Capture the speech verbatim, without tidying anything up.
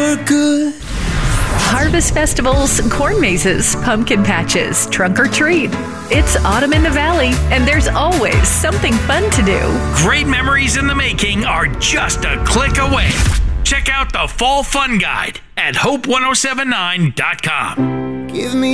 for good. Harvest festivals, corn mazes, pumpkin patches, trunk or treat. It's autumn in the valley, and there's always something fun to do. Great memories in the making are just a click away. Check out the Fall Fun Guide at hope ten seventy-nine dot com. Give me